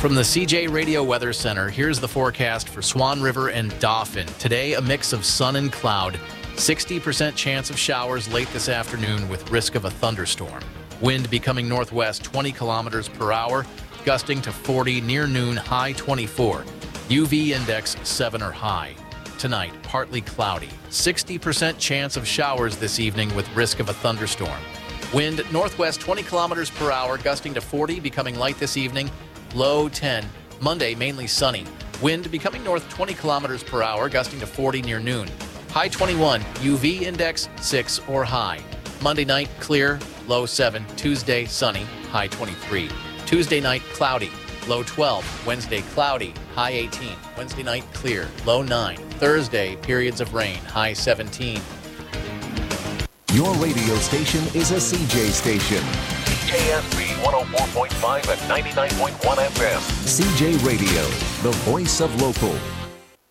From the CJ Radio Weather Center, here's the forecast for Swan River and Dauphin. Today, a mix of sun and cloud. 60% chance of showers late this afternoon with risk of a thunderstorm. Wind becoming northwest 20 kilometers per hour, gusting to 40 near noon, high 24. UV index 7 or high. Tonight, partly cloudy. 60% chance of showers this evening with risk of a thunderstorm. Wind northwest 20 kilometers per hour, gusting to 40, becoming light this evening. Low 10. Monday, mainly sunny. Wind becoming north 20 kilometers per hour, gusting to 40 near noon. High 21. UV index 6 or high. Monday night, clear. Low 7. Tuesday, sunny. High 23. Tuesday night, cloudy. Low 12. Wednesday, cloudy. High 18. Wednesday night, clear. Low 9. Thursday, periods of rain. High 17. Your radio station is a CJ station. KSB 104.5 and 99.1 FM. CJ Radio, the voice of local.